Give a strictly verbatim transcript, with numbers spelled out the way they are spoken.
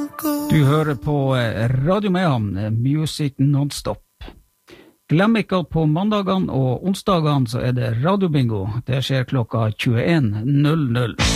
Du hører på Radio Mehamn, Music Non-Stop. Glem ikke at på mandagene og onsdagene så er det radiobingo. Det skjer klokka tjueen null null.